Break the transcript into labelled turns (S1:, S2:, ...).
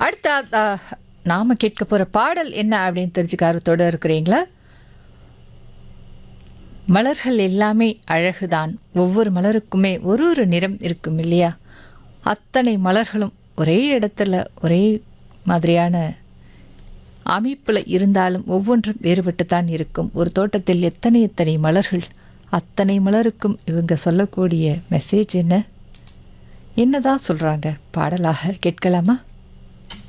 S1: அடுத்த நாம் கேட்க போகிற பாடல் என்ன அப்படின்னு தெரிஞ்சுக்க ஆர்வத்தோடு இருக்கிறீங்களா? மலர்கள் எல்லாமே அழகுதான். ஒவ்வொரு மலருக்குமே ஒரு ஒரு நிறம் இருக்கும் இல்லையா? அத்தனை மலர்களும் ஒரே இடத்துல ஒரே மாதிரியான அமைப்பில் இருந்தாலும் ஒவ்வொன்றும் வேறுபட்டுத்தான் இருக்கும். ஒரு தோட்டத்தில் எத்தனை எத்தனை மலர்கள், அத்தனை மலருக்கும் இவங்க சொல்லக்கூடிய மெசேஜ் என்னதான் சொல்கிறாங்க? பாடலாக கேட்கலாமா?